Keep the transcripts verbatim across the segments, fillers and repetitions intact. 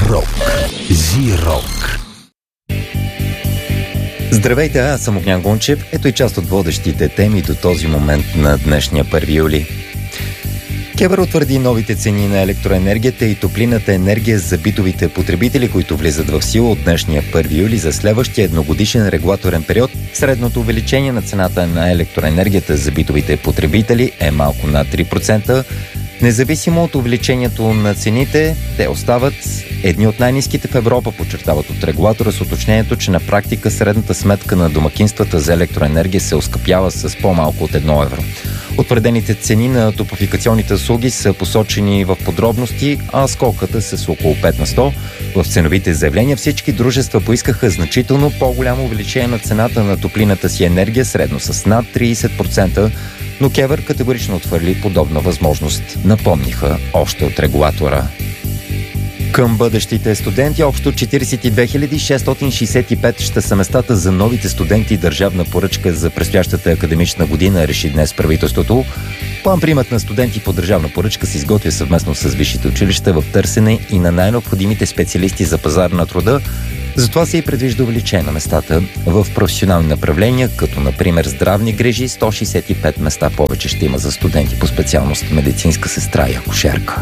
Рок. Зи-рок. Здравейте, аз съм Огнян Гунчев. Ето и част от водещите теми до този момент на днешния първи юли. КЕВР утвърди новите цени на електроенергията и топлинната енергия за битовите потребители, които влизат в сила от днешния първи юли за следващия едногодишен регулаторен период. Средното увеличение на цената на електроенергията за битовите потребители е малко над три процента. Независимо от увеличението на цените, те остават едни от най-ниските в Европа, подчертават от регулатора с уточнението, че на практика средната сметка на домакинствата за електроенергия се оскъпява с по-малко от едно евро. Утвърдените цени на топлофикационните услуги са посочени в подробности, а скоката с около пет на сто. В ценовите заявления всички дружества поискаха значително по-голямо увеличение на цената на топлинната си енергия, средно с над трийсет процента, но КЕВР категорично отвърли подобна възможност, напомниха още от регулатора. Към бъдещите студенти общо четирийсет и две хиляди шестстотин шейсет и пет ще са местата за новите студенти. Държавна поръчка за предстоящата академична година реши днес правителството. План-приемът на студенти по държавна поръчка се изготвя съвместно с висшите училища в търсене и на най-необходимите специалисти за пазар на труда. Затова се и предвижда увеличение на местата в професионални направления, като например здравни грижи, сто шейсет и пет места повече ще има за студенти по специалност медицинска сестра и акушерка.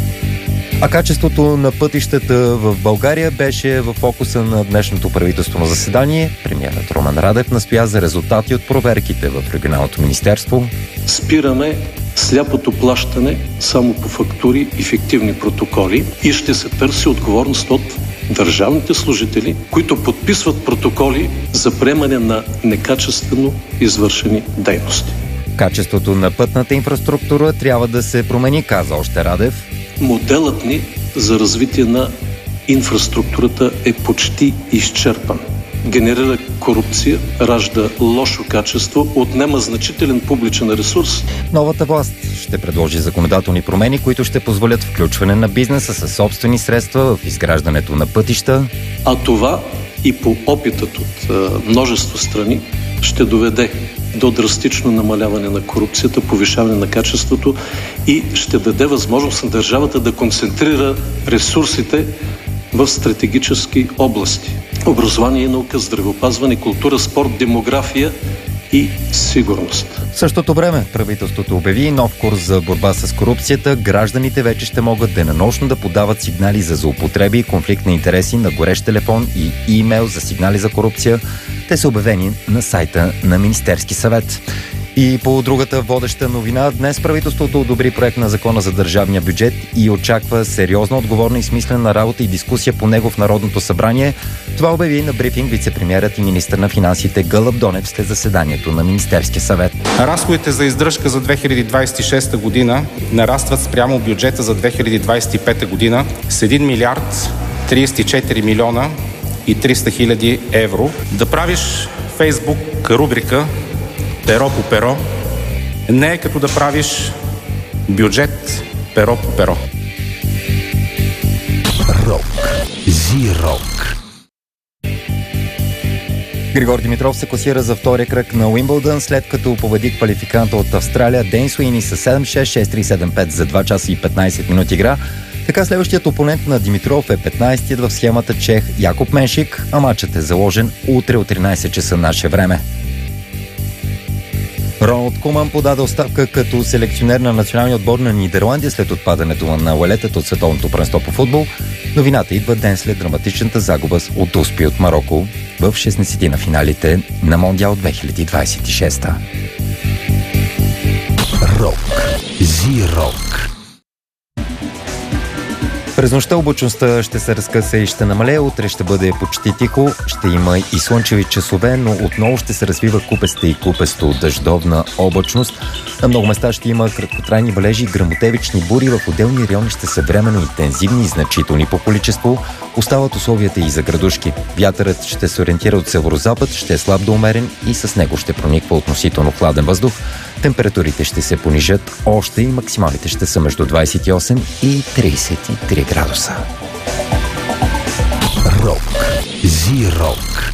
А качеството на пътищата в България беше в фокуса на днешното правителствено заседание. Премиерът Румен Радев настоя за резултати от проверките в Регионалното министерство. Спираме сляпото плащане само по фактури и фиктивни протоколи и ще се търси отговорност от държавните служители, които подписват протоколи за приемане на некачествено извършени дейности. Качеството на пътната инфраструктура трябва да се промени, каза още Радев. Моделът ни за развитие на инфраструктурата е почти изчерпан. Генерира корупция, ражда лошо качество, отнема значителен публичен ресурс. Новата власт ще предложи законодателни промени, които ще позволят включване на бизнеса със собствени средства в изграждането на пътища. А това и по опитът от а, множество страни ще доведе до драстично намаляване на корупцията, повишаване на качеството и ще даде възможност на държавата да концентрира ресурсите в стратегически области. Образование и наука, здравеопазване, култура, спорт, демография и сигурност. В същото време правителството обяви нов курс за борба с корупцията. Гражданите вече ще могат денонощно да подават сигнали за злоупотреби и конфликт на интереси на горещ телефон и имейл за сигнали за корупция. Те са обявени на сайта на Министерски съвет. И по другата водеща новина, днес правителството одобри проект на закона за държавния бюджет и очаква сериозна, отговорна и смислена работа и дискусия по него в Народното събрание. Това обяви на брифинг вицепремиерът и министър на финансите Гълъб Донев след заседанието на Министерския съвет. Разходите за издръжка за две хиляди двадесет и шеста година нарастват спрямо бюджета за две хиляди двадесет и пета година с един милиард тридесет и четири милиона и триста хиляди евро. Да правиш Фейсбук рубрика перо по перо не е като да правиш бюджет перо по перо. Рок. Зи-рок. Григор Димитров се класира за втория кръг на Уимбълдън, след като победи квалификанта от Австралия Дейн Суини с седем шест, шест три, седем пет за два часа и петнадесет минути игра. Така следващият опонент на Димитров е петнадесетият в схемата чех Якоб Меншик, а матчът е заложен утре от тринадесет часа наше време. Роналд Куман подаде оставка като селекционер на националния отбор на Нидерландия след отпадането на лалетата от световното първенство по футбол. Новината идва ден след драматичната загуба от Успи от Мароко в шестнадесетина финалите на Мондиал две хиляди двадесет и шеста. Рок. Зи-рок. През нощта облачността ще се разкъса и ще намалее. Утре ще бъде почти тихо, ще има и слънчеви часове, но отново ще се развива купеста и купесто дъждовна облачност. На много места ще има краткотрайни валежи и гръмотевични бури. В отделни райони ще са временно интензивни и значителни по количество. Остават условията и за градушки. Вятърът ще се ориентира от северозапад, ще е слаб до умерен и с него ще прониква относително хладен въздух. Температурите ще се понижат още и максималите ще са между двадесет и осем и тридесет и три градуса. Рок. Зи-рок.